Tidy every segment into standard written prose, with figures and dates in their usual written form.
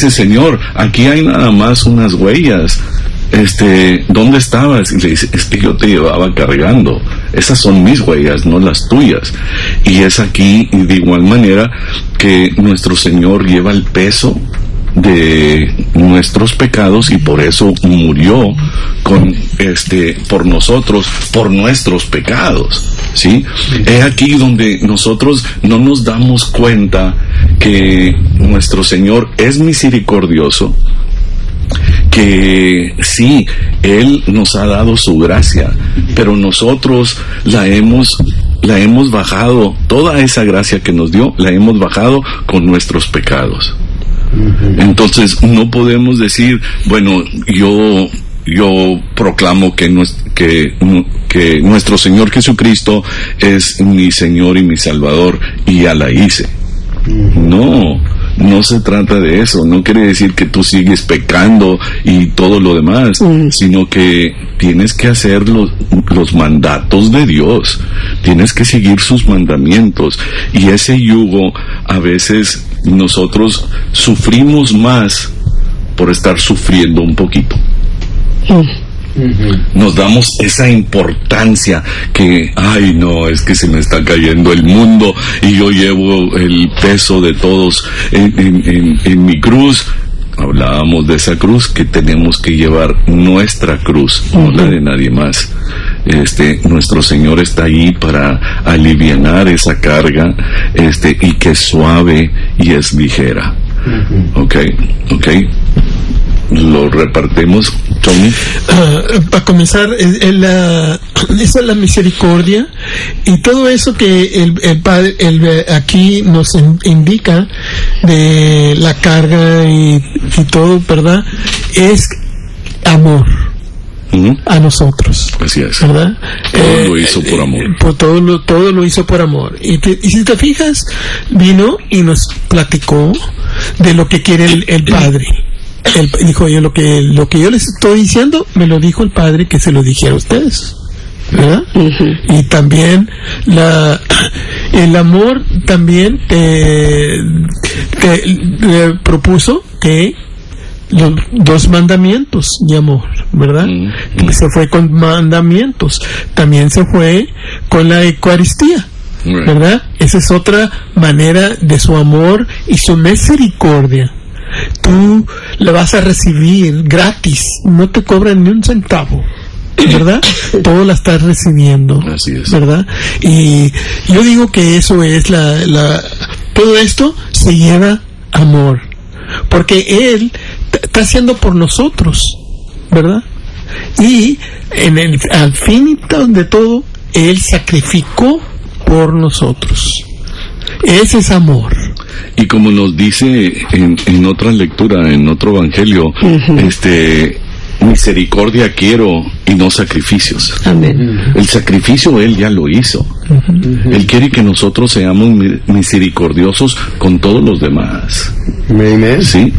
dice, Señor, aquí hay nada más unas huellas. ¿Dónde estabas? Y le dice, es que yo te llevaba cargando. Esas son mis huellas, no las tuyas. Y es aquí, de igual manera, que nuestro Señor lleva el peso de nuestros pecados y por eso murió por nosotros, por nuestros pecados, ¿sí? Es aquí donde nosotros no nos damos cuenta que nuestro Señor es misericordioso, que sí, Él nos ha dado su gracia, pero nosotros la hemos bajado, toda esa gracia que nos dio, la hemos bajado con nuestros pecados. Entonces no podemos decir, bueno, yo proclamo que nuestro Señor Jesucristo es mi Señor y mi Salvador y ya la hice. No se trata de eso. No quiere decir que tú sigues pecando y todo lo demás, sino que tienes que hacer los mandatos de Dios, tienes que seguir sus mandamientos, y ese yugo a veces nosotros sufrimos más por estar sufriendo un poquito. Nos damos esa importancia que, ay no, es que se me está cayendo el mundo y yo llevo el peso de todos en mi cruz. Hablábamos de esa cruz, que tenemos que llevar nuestra cruz, no la de nadie más. Nuestro Señor está ahí para alivianar esa carga, y que es suave y es ligera. Okay. Lo repartimos, Tony. Para comenzar, esa es la misericordia, y todo eso que el Padre aquí nos indica de la carga y todo, ¿verdad? Es amor a nosotros. Así es. ¿Verdad? Todo lo hizo por amor. Todo lo hizo por amor. Y si te fijas, vino y nos platicó de lo que quiere el Padre. Él dijo, lo que yo les estoy diciendo, me lo dijo el Padre, que se lo dijera a ustedes, ¿verdad? Y también el amor también te propuso que los 2 mandamientos de amor, ¿verdad? Se fue con mandamientos, también se fue con la Eucaristía, ¿verdad? Esa es otra manera de su amor y su misericordia. Tú la vas a recibir gratis, no te cobran ni un centavo, ¿verdad? Todo la estás recibiendo. Así es. ¿Verdad? Y yo digo que eso es todo esto se lleva amor, porque Él está haciendo por nosotros, ¿verdad? Y al fin de todo, Él sacrificó por nosotros. Ese es amor. Y como nos dice en otra lectura, en otro evangelio, misericordia quiero y no sacrificios. Amén. El sacrificio Él ya lo hizo. Él quiere que nosotros seamos misericordiosos con todos los demás. Amén. Sí.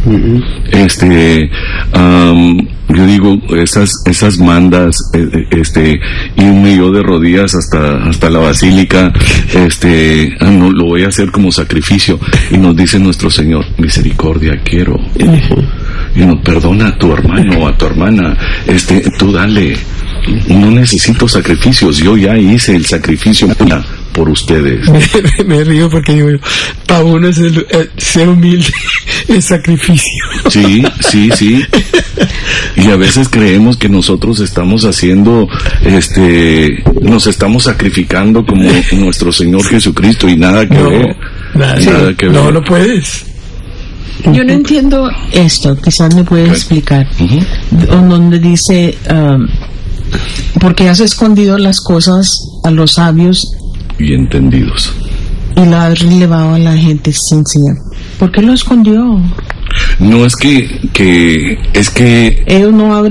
Yo digo, esas mandas, irme yo de rodillas hasta la basílica, no lo voy a hacer como sacrificio, y nos dice nuestro Señor, misericordia quiero. Y nos perdona a tu hermano o a tu hermana, tú dale, no necesito sacrificios, yo ya hice el sacrificio por ustedes. Me río porque digo, para uno es ser humilde, el sacrificio. Sí. Y a veces creemos que nosotros estamos haciendo, nos estamos sacrificando como nuestro Señor Jesucristo, y nada que ver. Nada que ver. No puedes. Yo no entiendo esto, quizás me puedes explicar. Donde dice, porque has escondido las cosas a los sabios y entendidos, y lo has relevado a la gente sencilla. ¿Por qué lo escondió? No es que ellos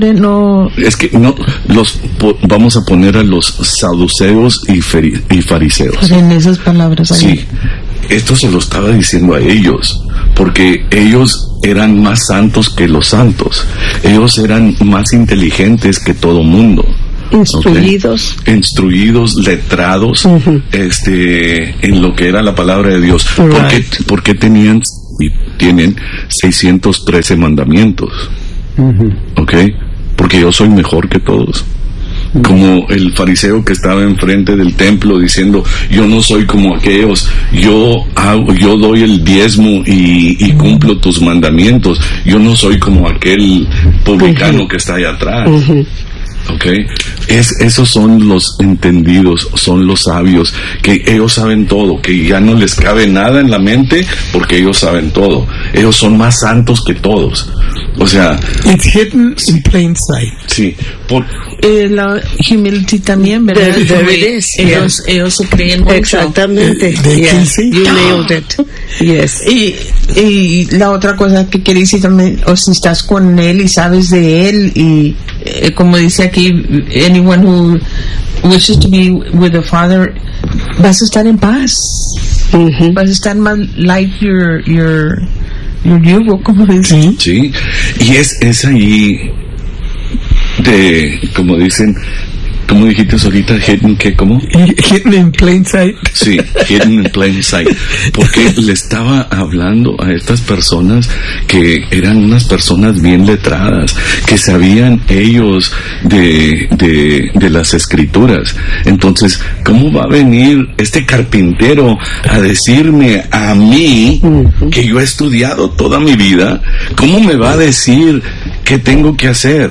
vamos a poner a los saduceos y fariseos. Pues en esas palabras ahí. Sí, esto se lo estaba diciendo a ellos, porque ellos eran más santos que los santos, ellos eran más inteligentes que todo mundo. Instruidos. Okay. Instruidos, letrados, en lo que era la palabra de Dios. Porque tenían y tienen 613 mandamientos. ¿Ok? Porque yo soy mejor que todos. Como el fariseo que estaba enfrente del templo diciendo, yo no soy como aquellos, yo doy el diezmo y cumplo tus mandamientos, yo no soy como aquel publicano que está allá atrás. Okay. Esos son los entendidos, son los sabios, que ellos saben todo, que ya no les cabe nada en la mente porque ellos saben todo. Ellos son más santos que todos. O sea, it's hidden in plain sight. Sí, la humility también, ¿verdad? Ellos se creen mucho. Exactamente. Yes, you nailed it. Yes. Y la otra cosa que quería decir también, o si estás con él y sabes de él, y como dice aquí, anyone who wishes to be with the Father, vas a estar en paz. Vas a estar más light your yugo, como dicen. Sí, y es ahí de, como dicen, como dijiste ahorita, hidden, ¿qué? ¿Cómo? Hidden in plain sight. Sí, hidden in plain sight. Porque le estaba hablando a estas personas que eran unas personas bien letradas, que sabían ellos de las escrituras. Entonces, ¿cómo va a venir este carpintero a decirme a mí, que yo he estudiado toda mi vida, cómo me va a decir qué tengo que hacer?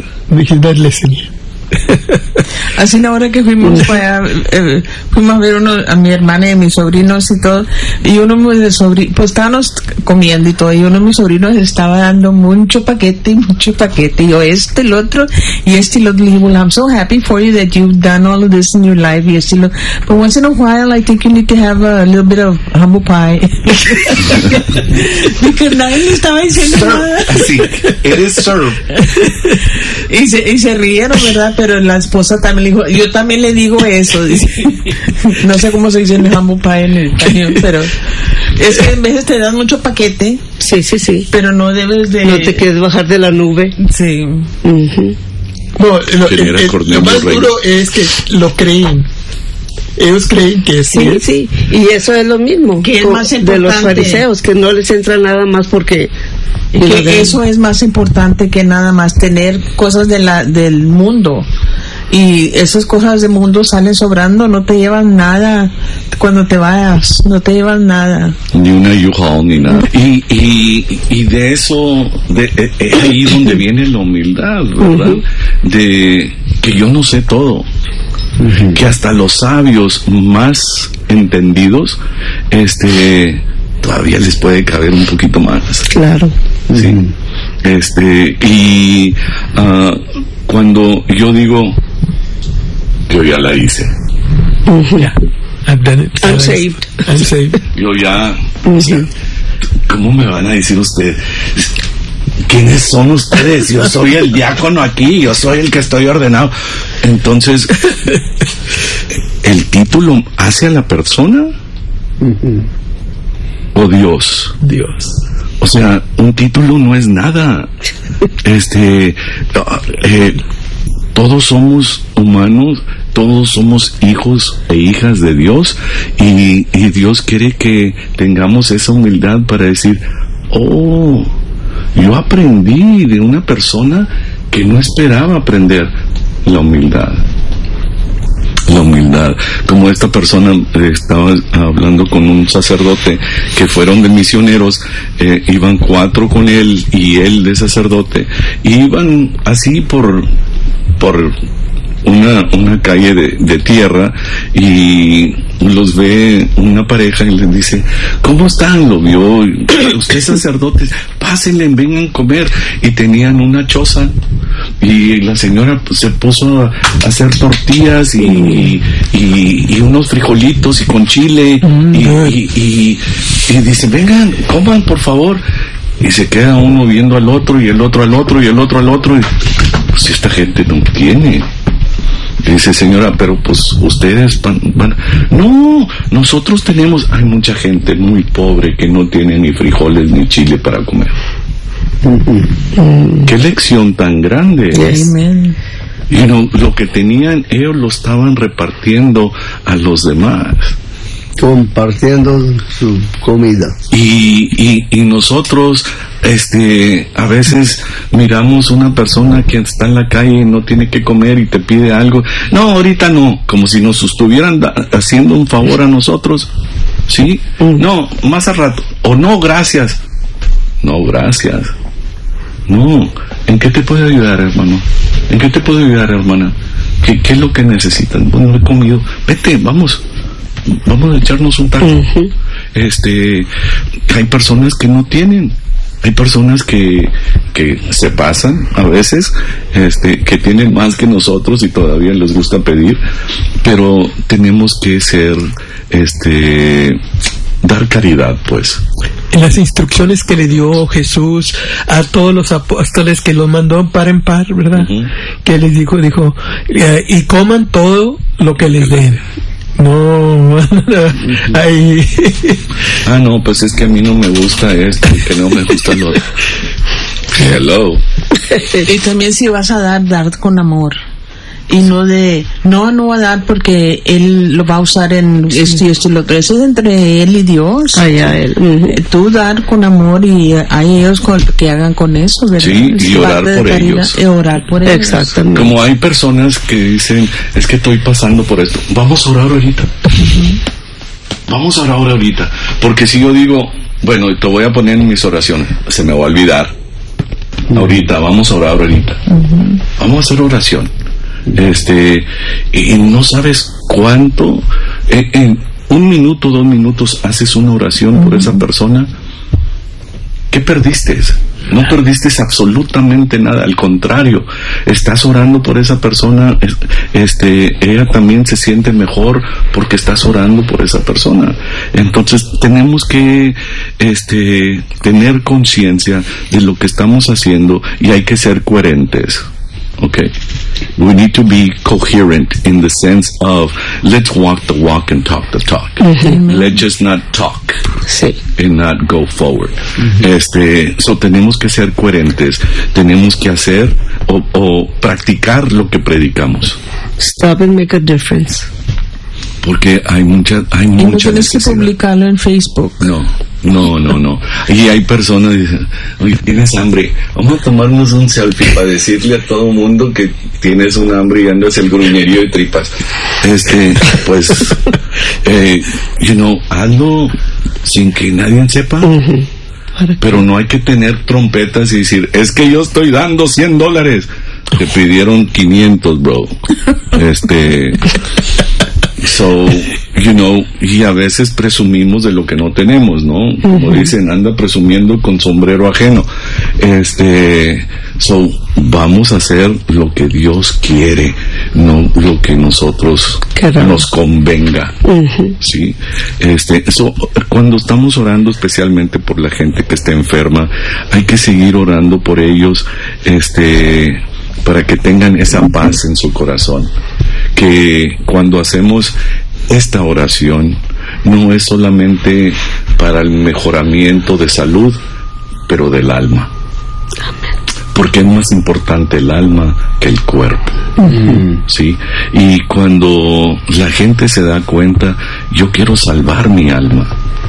Así la hora que fuimos para fuimos a ver a mi hermana y a mis sobrinos y todo, y uno de mis sobrinos, pues estábamos comiendo y todo, y uno de mis sobrinos estaba dando mucho paquete, y yo el otro, y el otro. Le digo, well, I'm so happy for you that you've done all of this in your life, y but once in a while I think you need to have a little bit of humble pie. Porque nadie le estaba diciendo nada. Así, eres serve. Y se rieron, ¿verdad? Pero la esposa también le dijo, yo también le digo eso, dice. No sé cómo se dice en el humble pie en el español, pero es que a veces te dan mucho paquete. Sí. Pero no debes de... No te quieres bajar de la nube. Sí. No, lo más duro es que lo creen. Ellos creen que sí, y eso es lo mismo que es más importante de los fariseos, que no les entra nada más porque que eso es más importante que nada más tener cosas del mundo, y esas cosas del mundo salen sobrando, no te llevan nada cuando te vayas, no te llevan nada, ni una U-Haul ni nada. Y de eso es ahí donde viene la humildad, ¿verdad? De que yo no sé todo, que hasta los sabios más entendidos todavía les puede caber un poquito más. Claro. Sí. Y cuando yo digo que yo ya la hice, I've done it. I'm saved. yo ya, o sea, ¿cómo me van a decir ustedes? ¿Quiénes son ustedes? Yo soy el diácono aquí, yo soy el que estoy ordenado. Entonces, ¿el título hace a la persona? ¿O Dios? O sea, un título no es nada. Todos somos humanos, todos somos hijos e hijas de Dios, y Dios quiere que tengamos esa humildad para decir, yo aprendí de una persona que no esperaba aprender la humildad. Como esta persona estaba hablando con un sacerdote que fueron de misioneros, iban 4 con él y él de sacerdote, iban así por una calle de tierra, y los ve una pareja y les dice, ¿cómo están? Lo vio, ustedes sacerdotes, pásenle, vengan a comer. Y tenían una choza, y la señora se puso a hacer tortillas y unos frijolitos y con chile, y dice, vengan, coman por favor. Y se queda uno viendo al otro, y el otro al otro, y el otro al otro, y pues esta gente no tiene. Dice, señora, pero pues ustedes van... No, nosotros tenemos... Hay mucha gente muy pobre que no tiene ni frijoles ni chile para comer. Qué lección tan grande. Amen. Lo que tenían, ellos lo estaban repartiendo a los demás. compartiendo su comida. Y nosotros a veces miramos una persona que está en la calle y no tiene que comer y te pide algo. No, ahorita no, como si nos estuvieran haciendo un favor a nosotros. ¿Sí? No, más al rato. O no, gracias. No, gracias. No. ¿En qué te puedo ayudar, hermano? ¿En qué te puedo ayudar, hermana? ¿Qué es lo que necesitan? Bueno, he comido. Vete, vamos a echarnos un taco. Hay personas que no tienen. Hay personas que se pasan a veces, que tienen más que nosotros y todavía les gusta pedir, pero tenemos que ser, dar caridad, pues. En las instrucciones que le dio Jesús a todos los apóstoles, que los mandó par en par, ¿verdad? Que les dijo, y coman todo lo que les den. No, ahí. No, pues es que a mí no me gusta esto, que no me gusta lo otro. Hello. Y también si vas a dar con amor. Y no va a dar porque él lo va a usar en esto y esto y lo otro. Eso es entre él y Dios. Tú dar con amor y hay ellos que hagan con eso, ¿verdad? Sí, y orar por ellos. Y orar por ellos. Exactamente. Como hay personas que dicen, es que estoy pasando por esto. Vamos a orar ahorita. Vamos a orar ahorita. Porque si yo digo, bueno, te voy a poner en mis oraciones, se me va a olvidar. Ahorita, vamos a orar ahorita. Vamos a hacer oración. Y no sabes cuánto, en 1 minuto, 2 minutos haces una oración por esa persona. ¿Qué perdiste? No perdiste absolutamente nada, al contrario, estás orando por esa persona, ella también se siente mejor porque estás orando por esa persona. Entonces tenemos que tener conciencia de lo que estamos haciendo y hay que ser coherentes. Okay, we need to be coherent in the sense of let's walk the walk and talk the talk. Let's just not talk and not go forward. So tenemos que ser coherentes, tenemos que hacer o practicar lo que predicamos. Stop and make a difference. Porque hay mucha no tienes que publicarlo en Facebook. No. Y hay personas que dicen, oye, tienes hambre, vamos a tomarnos un selfie para decirle a todo el mundo que tienes un hambre y andas el gruñerío de tripas. Pues, hazlo sin que nadie sepa. Pero no hay que tener trompetas y decir, es que yo estoy dando $100. Te pidieron 500, bro. So, y a veces presumimos de lo que no tenemos, ¿no? Como dicen, anda presumiendo con sombrero ajeno. So, vamos a hacer lo que Dios quiere, no lo que nosotros nos convenga. ¿Sí? Cuando estamos orando especialmente por la gente que está enferma, hay que seguir orando por ellos, para que tengan esa paz en su corazón. Que cuando hacemos esta oración no es solamente para el mejoramiento de salud, pero del alma. Porque es más importante el alma que el cuerpo. ¿Sí? Y cuando la gente se da cuenta, yo quiero salvar mi alma.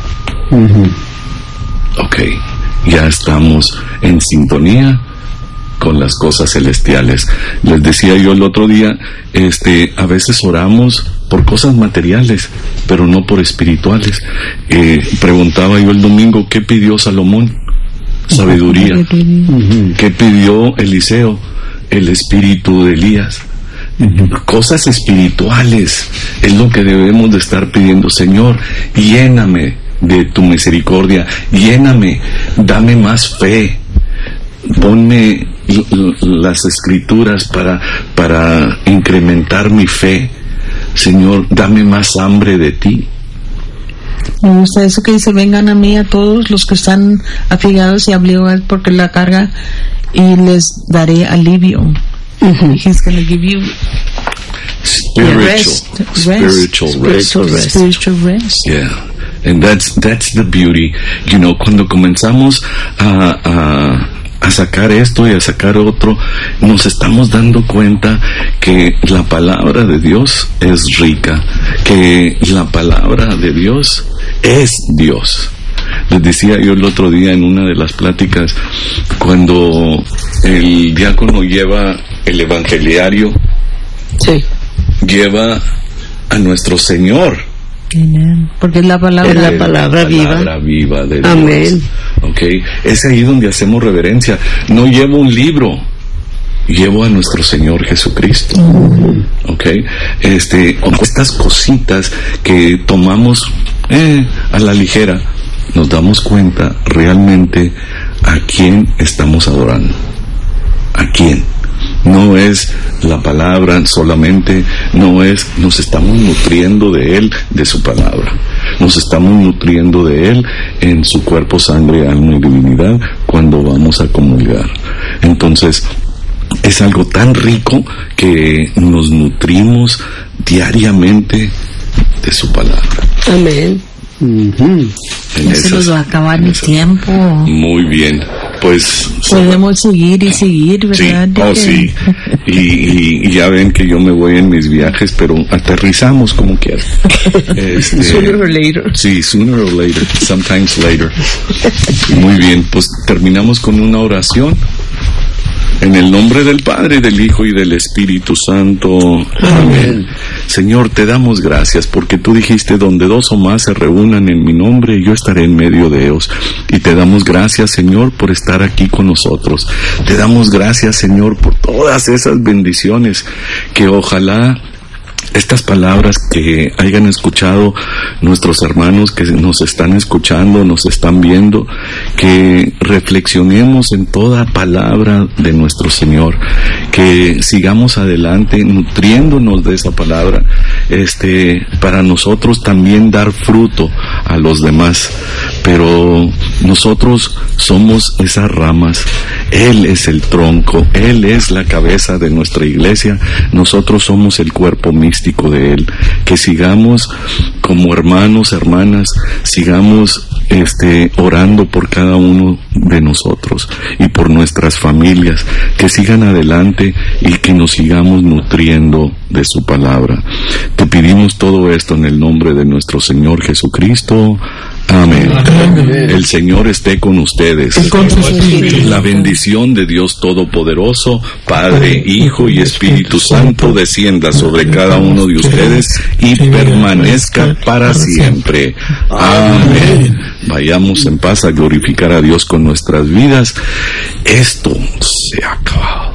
Ok, ya estamos en sintonía con las cosas celestiales. Les decía yo el otro día, a veces oramos por cosas materiales, pero no por espirituales. Preguntaba yo el domingo, ¿qué pidió Salomón? Sabiduría. ¿Qué pidió Eliseo? El espíritu de Elías. Cosas espirituales es lo que debemos de estar pidiendo. Señor, lléname de tu misericordia, lléname, dame más fe, ponme las escrituras para incrementar mi fe. Señor, dame más hambre de ti. Me gusta eso que dice, vengan a mí a todos los que están afligidos y obligados porque la carga, y les daré alivio. He's going to give you spiritual rest. Yeah. And that's the beauty. Cuando comenzamos a a sacar esto y a sacar otro, nos estamos dando cuenta que la palabra de Dios es rica, que la palabra de Dios es Dios. Les decía yo el otro día en una de las pláticas, cuando el diácono lleva el evangeliario, Sí. lleva a nuestro Señor. Porque es la palabra, Es la palabra viva de Dios. Amén. Okay. Es ahí donde hacemos reverencia. No llevo un libro, llevo a nuestro Señor Jesucristo. Okay. Estas cositas que tomamos a la ligera, nos damos cuenta realmente a quién estamos adorando. ¿A quién? No es la palabra solamente, no es, nos estamos nutriendo de Él, de su palabra. Nos estamos nutriendo de Él en su cuerpo, sangre, alma y divinidad cuando vamos a comulgar. Entonces, es algo tan rico que nos nutrimos diariamente de su palabra. Amén. No se nos va a acabar el tiempo. Muy bien, pues podemos seguir y seguir, ¿verdad? Sí, y ya ven que yo me voy en mis viajes, pero aterrizamos como quiera. Sooner or later. Sí, sooner or later, sometimes later. Muy bien, pues terminamos con una oración. En el nombre del Padre, del Hijo y del Espíritu Santo. Amén. Señor, te damos gracias porque tú dijiste, donde dos o más se reúnan en mi nombre, yo estaré en medio de ellos. Y te damos gracias, Señor, por estar aquí con nosotros. Te damos gracias, Señor, por todas esas bendiciones que ojalá estas palabras que hayan escuchado nuestros hermanos que nos están escuchando, nos están viendo, que reflexionemos en toda palabra de nuestro Señor, que sigamos adelante nutriéndonos de esa palabra, para nosotros también dar fruto a los demás. Pero nosotros somos esas ramas, Él es el tronco, Él es la cabeza de nuestra iglesia, nosotros somos el cuerpo místico de Él. Que sigamos como hermanos, hermanas, sigamos orando por cada uno de nosotros y por nuestras familias, que sigan adelante y que nos sigamos nutriendo de su palabra. Te pedimos todo esto en el nombre de nuestro Señor Jesucristo. Amén. Amén. El Señor esté con ustedes. La bendición de Dios Todopoderoso, Padre, Hijo y Espíritu Santo, descienda sobre cada uno de ustedes y permanezca para siempre. Amén. Vayamos en paz a glorificar a Dios con nuestras vidas. Esto se ha acabado.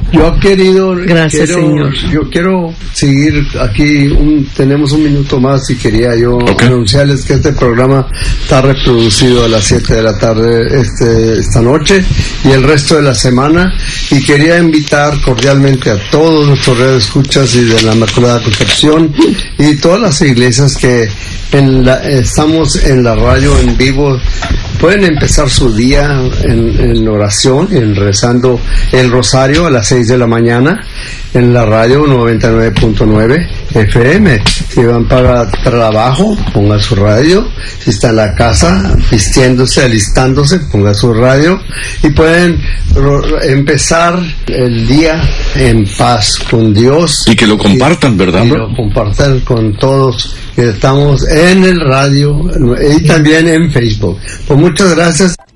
Señor. Yo quiero seguir aquí, tenemos un minuto más y quería yo anunciarles que este programa está reproducido a las 7 de la tarde esta noche y el resto de la semana, y quería invitar cordialmente a todos nuestros radioescuchas y de la Inmaculada Concepción y todas las iglesias que estamos en la radio en vivo. Pueden empezar su día en oración, rezando el rosario a las 6 de la mañana en la radio 99.9 FM. Si van para trabajo, ponga su radio. Si está en la casa, vistiéndose, alistándose, ponga su radio. Y pueden empezar el día en paz con Dios. Y que lo compartan, ¿verdad? Y lo compartan con todos. Que estamos en el radio y también en Facebook. Pues muchas gracias.